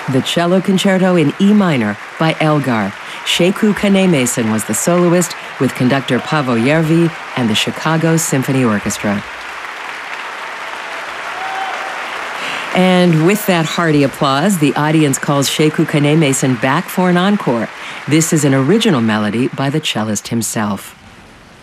The Cello Concerto in E minor by Elgar. Sekou Kane-Mason was the soloist with conductor Paavo Järvi and the Chicago Symphony Orchestra. And with that hearty applause, the audience calls Sekou Kane-Mason back for an encore. This is an original melody by the cellist himself.